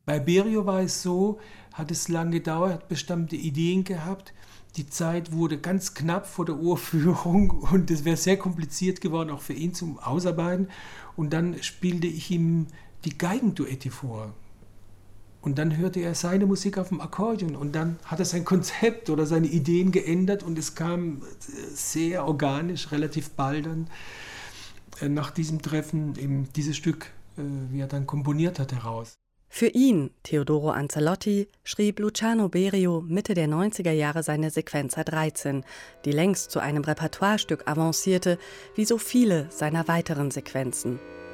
Bei Berio war es so, hat es lange gedauert, hat bestimmte Ideen gehabt. Die Zeit wurde ganz knapp vor der Uraufführung und es wäre sehr kompliziert geworden, auch für ihn zum Ausarbeiten. Und dann spielte ich ihm die Geigenduette vor. Und dann hörte er seine Musik auf dem Akkordeon und dann hat er sein Konzept oder seine Ideen geändert und es kam sehr organisch, relativ bald dann nach diesem Treffen eben dieses Stück, wie er dann komponiert hat, heraus. Für ihn, Teodoro Ancelotti, schrieb Luciano Berio Mitte der 90er Jahre seine Sequenza 13, die längst zu einem Repertoirestück avancierte, wie so viele seiner weiteren Sequenzen.